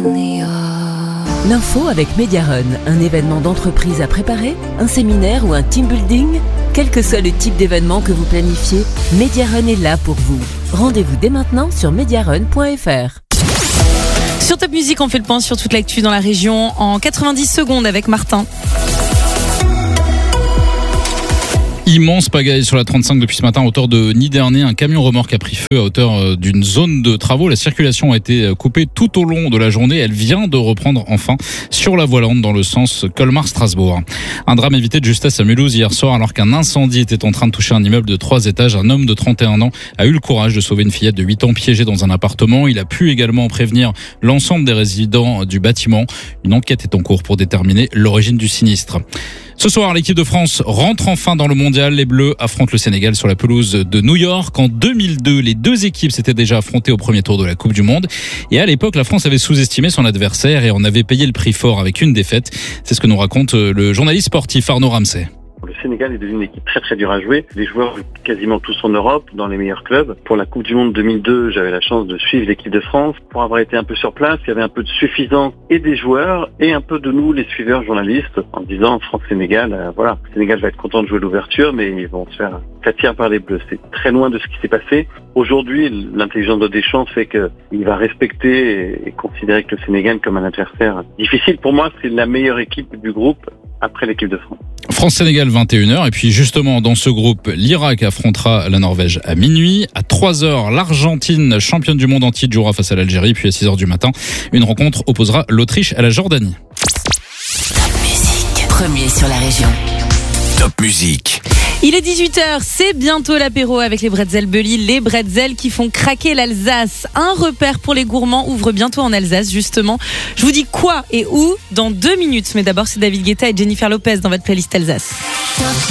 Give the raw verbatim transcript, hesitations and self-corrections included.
L'info avec Mediarun, un événement d'entreprise à préparer, un séminaire ou un team building. Quel que soit le type d'événement que vous planifiez, Mediarun est là pour vous. Rendez-vous dès maintenant sur mediarun point f r. Sur Top Music, on fait le point sur toute l'actu dans la région en quatre-vingt-dix secondes avec Martin. Immense pagaille sur la trente-cinq depuis ce matin à hauteur de Niderney. Un camion remorque a pris feu à hauteur d'une zone de travaux. La circulation a été coupée tout au long de la journée. Elle vient de reprendre enfin sur la voie lente dans le sens Colmar-Strasbourg. Un drame évité de justesse à Mulhouse hier soir alors qu'un incendie était en train de toucher un immeuble de trois étages. Un homme de trente et un ans a eu le courage de sauver une fillette de huit ans piégée dans un appartement. Il a pu également prévenir l'ensemble des résidents du bâtiment. Une enquête est en cours pour déterminer l'origine du sinistre. Ce soir, l'équipe de France rentre enfin dans le mondial. Les Bleus affrontent le Sénégal sur la pelouse de New York. En deux mille deux, les deux équipes s'étaient déjà affrontées au premier tour de la Coupe du Monde. Et à l'époque, la France avait sous-estimé son adversaire et en avait payé le prix fort avec une défaite. C'est ce que nous raconte le journaliste sportif Arnaud Ramsey. Le Sénégal est devenu une équipe très très dure à jouer. Les joueurs jouent quasiment tous en Europe, dans les meilleurs clubs. Pour la Coupe du Monde deux mille deux, j'avais la chance de suivre l'équipe de France. Pour avoir été un peu sur place, il y avait un peu de suffisance et des joueurs et un peu de nous, les suiveurs journalistes, en disant France-Sénégal, euh, voilà, le Sénégal va être content de jouer l'ouverture, mais ils vont se faire tâtir par les Bleus. C'est très loin de ce qui s'est passé. Aujourd'hui, l'intelligence de Deschamps fait qu'il va respecter et considérer que le Sénégal comme un adversaire difficile. Pour moi, c'est la meilleure équipe du groupe après l'équipe de France. France-Sénégal, vingt et une heures. Et puis justement, dans ce groupe, l'Irak affrontera la Norvège à minuit. À trois heures, l'Argentine, championne du monde en titre, jouera face à l'Algérie. Puis à six heures du matin, une rencontre opposera l'Autriche à la Jordanie. Top Music, premier sur la région. Top Music. Il est dix-huit heures, c'est bientôt l'apéro avec les bretzels Belly, les bretzels qui font craquer l'Alsace. Un repère pour les gourmands ouvre bientôt en Alsace, justement. Je vous dis quoi et où dans deux minutes. Mais d'abord, c'est David Guetta et Jennifer Lopez dans votre playlist Alsace.